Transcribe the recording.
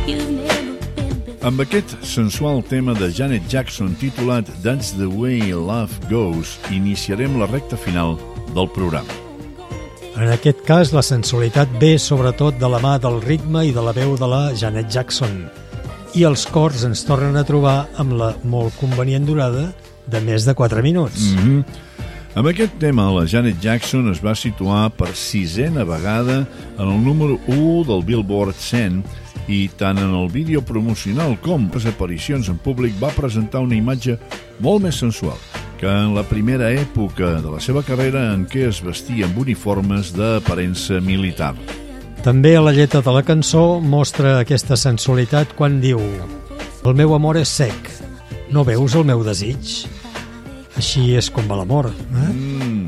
Amb aquest sensual tema de Janet Jackson titulat That's the Way Love Goes, iniciarem la recta final del programa. En aquest cas, la sensualitat ve sobretot de la mà del ritme i de la veu de la Janet Jackson. I els cors ens tornen a trobar amb la molt convenient durada de més de 4 minuts. Amb aquest tema, la Janet Jackson es va situar per 6a vegada en el número 1 del Billboard 100 i tant en el vídeo promocional com les aparicions en públic va presentar una imatge molt més sensual que en la primera època de la seva carrera en què es vestia amb uniformes d'aparença militar. També a la lletra de la cançó mostra aquesta sensualitat quan diu: el meu amor és sec, no veus el meu desig? Així és com va l'amor, eh?